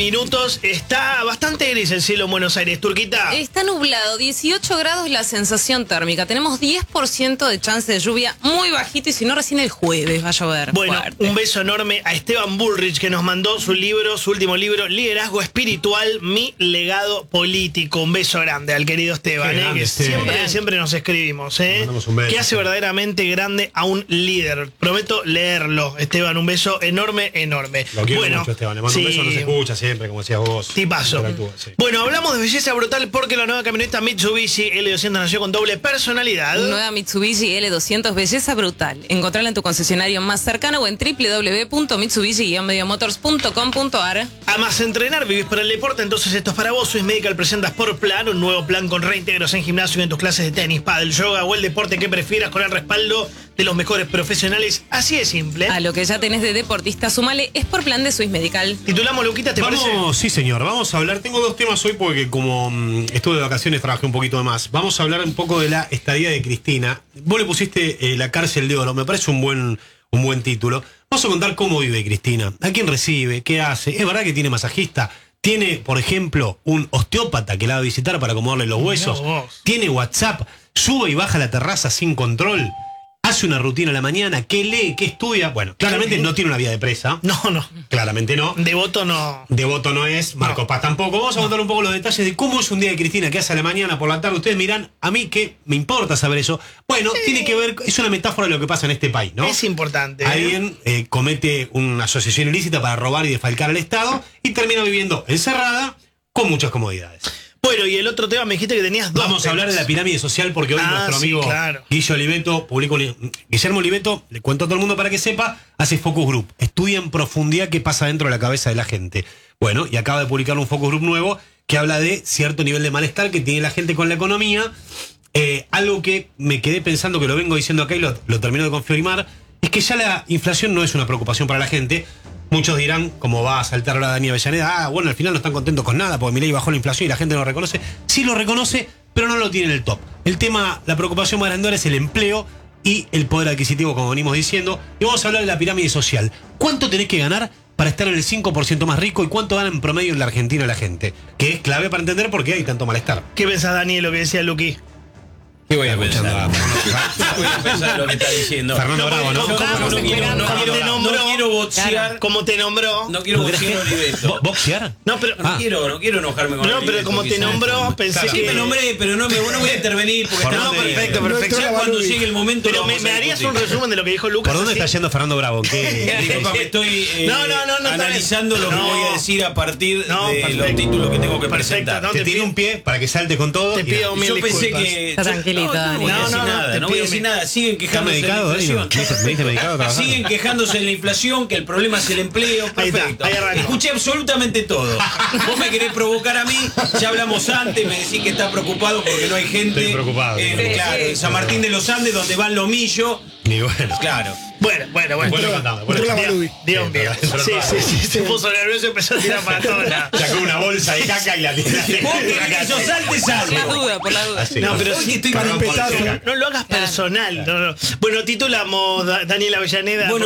Minutos, está bastante gris el cielo en Buenos Aires, Turquita. Está nublado, 18 grados la sensación térmica. Tenemos 10% de chance de lluvia, muy bajito, y si no, recién el jueves va a llover. Bueno, fuerte. un beso enorme a Esteban Bullrich, que nos mandó su último libro, Liderazgo Espiritual, mi legado político. Un beso grande al querido Esteban, grande, que Esteban. siempre nos escribimos, Mandamos un beso. que hace verdaderamente grande a un líder. Prometo leerlo, Esteban, un beso enorme. Lo quiero mucho, Esteban. Le mando un beso, no se escucha siempre, como decías vos. Tipazo. Interactúa, sí. Bueno, hablamos de belleza brutal porque la nueva camioneta Mitsubishi L200 nació con doble personalidad. Nueva Mitsubishi L200, belleza brutal. Encontrala en tu concesionario más cercano o en www.mitsubishi-motors.com.ar. Amas entrenar, vivís para el deporte, entonces esto es para vos. Swiss Medical presenta Sport Plan, un nuevo plan con reintegros en gimnasio y en tus clases de tenis, pádel, yoga o el deporte que prefieras, con el respaldo de los mejores profesionales. Así de simple. A lo que ya tenés de deportista, sumale Sport Plan de Swiss Medical. Titulamos, Luquita, ¿te parece? Sí, señor. Vamos a hablar. Tengo dos temas hoy porque como estuve de vacaciones trabajé un poquito más. Vamos a hablar un poco de la estadía de Cristina. Vos le pusiste La cárcel de oro. Me parece un buen título. Vamos a contar cómo vive Cristina. ¿A quién recibe? ¿Qué hace? ¿Es verdad que tiene masajista? ¿Tiene, por ejemplo, un osteópata que la va a visitar para acomodarle los huesos? ¿Tiene WhatsApp? ¿Sube y baja la terraza sin control? ¿Hace una rutina a la mañana? ¿Qué lee? ¿Qué estudia? Bueno, claramente no tiene una vida de presa. No. Claramente no. Devoto no. Devoto no es, Marcos Paz tampoco. Vamos a contar un poco los detalles de cómo es un día de Cristina, qué hace a la mañana, por la tarde. Ustedes miran, a mí que me importa saber eso. Bueno, tiene que ver, es una metáfora de lo que pasa en este país, ¿no? Es importante. Alguien comete una asociación ilícita para robar y defalcar al Estado y termina viviendo encerrada con muchas comodidades. Bueno, y el otro tema me dijiste que tenías dos. Vamos a hablar de la pirámide social porque hoy nuestro amigo Guillermo Oliveto, le cuento a todo el mundo para que sepa, hace focus group, estudia en profundidad qué pasa dentro de la cabeza de la gente. Bueno, y acaba de publicar un focus group nuevo que habla de cierto nivel de malestar que tiene la gente con la economía. Algo que me quedé pensando, que lo vengo diciendo acá y lo termino de confirmar, es que ya la inflación no es una preocupación para la gente. Muchos dirán, como va a saltar ahora Dani Avellaneda, bueno, al final no están contentos con nada porque Milei bajó la inflación y la gente no lo reconoce. Sí lo reconoce, pero no lo tiene en el top. El tema, la preocupación más grande ahora es el empleo y el poder adquisitivo, como venimos diciendo. Y vamos a hablar de la pirámide social. ¿Cuánto tenés que ganar para estar en el 5% más rico y cuánto gana en promedio en la Argentina la gente? Que es clave para entender por qué hay tanto malestar. ¿Qué pensás, Dani, de lo que decía Luqui? ¿Qué voy a pensar? ¿Qué voy a pensar de lo que está diciendo? Fernando Bravo, ¿no? No quiero boxear. Como te nombró. No quiero boxear a Oliveto. ¿Boxear? No, pero. No quiero enojarme con No, Oliveto, pero como te quizás. nombró, pensé Sí, que. me nombré, pero no voy a intervenir porque Fernando, está perfecto. Ya cuando llegue el momento. Pero lo vamos me a harías discutir. un resumen de lo que dijo Lucas. ¿Por dónde así? está yendo Fernando Bravo? ¿Qué? Disculpa, me estoy No, analizando lo que no. voy a decir a partir No, de perfecto. los títulos que tengo que Perfecto, presentar. no, Te tiré un pie para que salte con todo. Te pido mil Yo pensé disculpas. que. Está tranquilito, No voy a Dani. decir No, nada, te no voy a pido decir mil. nada. Siguen ¿Está quejándose de la medicado, Dani? inflación. ¿Me diste medicado trabajando? Siguen quejándose de la inflación, que el problema es el empleo. Ahí está, Perfecto. ahí arrancó. Escuché absolutamente todo. Vos me querés provocar a mí, ya hablamos antes, me decís que está preocupado porque no hay gente. Estoy preocupado. Claro, en San Martín de los Andes, donde van los millos. Ni bueno. Claro. Bueno. Dios mío. Sí. Se puso nervioso y empezó a tirar para todos lados. Sacó una bolsa de caca y la tiró. Vos querés que yo salte, salte. Por la duda. No, pero Hoy sí, estoy Perdón, con un Petazo. petazo. no lo hagas personal. No. Bueno, titulamos, Daniel Avellaneda. Bueno,